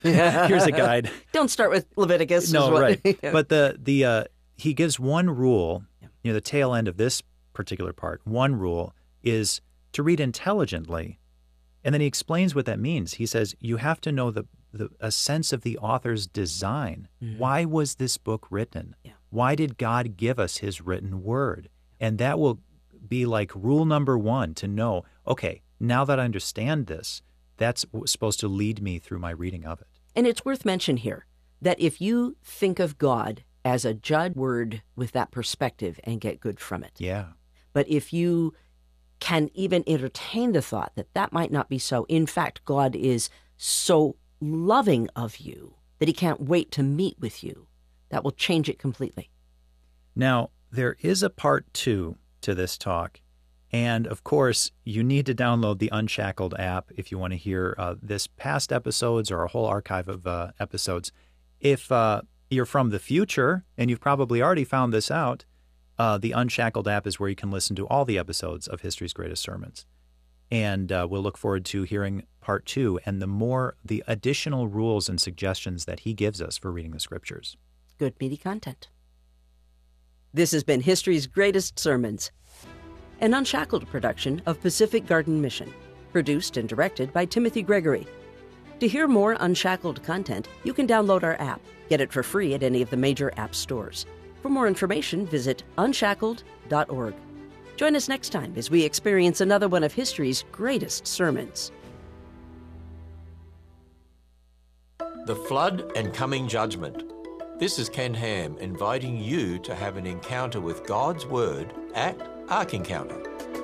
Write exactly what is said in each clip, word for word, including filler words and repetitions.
Here's a guide. Don't start with Leviticus. No, is what, right. But the the uh, he gives one rule, you know, the tail end of this particular part, one rule is to read intelligently. And then he explains what that means. He says, you have to know the, the a sense of the author's design. Mm-hmm. Why was this book written? Yeah. Why did God give us his written word? And that will be like rule number one, to know, okay, now that I understand this, that's supposed to lead me through my reading of it. And it's worth mentioning here that if you think of God as a judge word with that perspective and get good from it. Yeah. But if you can even entertain the thought that that might not be so, in fact, God is so loving of you that he can't wait to meet with you, that will change it completely. Now, there is a part two to this talk. And, of course, you need to download the Unshackled app if you want to hear uh, this past episodes or a whole archive of uh, episodes. If uh, you're from the future, and you've probably already found this out, uh, the Unshackled app is where you can listen to all the episodes of History's Greatest Sermons. And uh, we'll look forward to hearing part two and the more, the additional rules and suggestions that he gives us for reading the Scriptures. Good, meaty content. This has been History's Greatest Sermons, an Unshackled production of Pacific Garden Mission, produced and directed by Timothy Gregory. To hear more Unshackled content, you can download our app. Get it for free at any of the major app stores. For more information, visit unshackled dot org. Join us next time as we experience another one of history's greatest sermons. The Flood and Coming Judgment. This is Ken Ham inviting you to have an encounter with God's Word at Ark Encounter.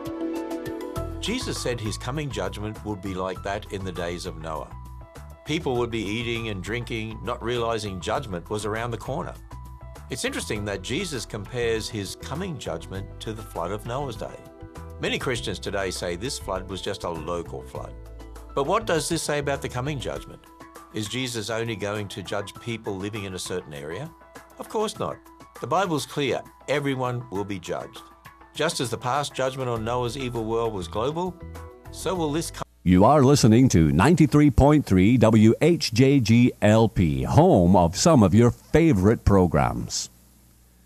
Jesus said his coming judgment would be like that in the days of Noah. People would be eating and drinking, not realizing judgment was around the corner. It's interesting that Jesus compares his coming judgment to the flood of Noah's day. Many Christians today say this flood was just a local flood. But what does this say about the coming judgment? Is Jesus only going to judge people living in a certain area? Of course not. The Bible's clear. Everyone will be judged. Just as the past judgment on Noah's evil world was global, so will this come. You are listening to ninety-three point three W H J G L P, home of some of your favorite programs.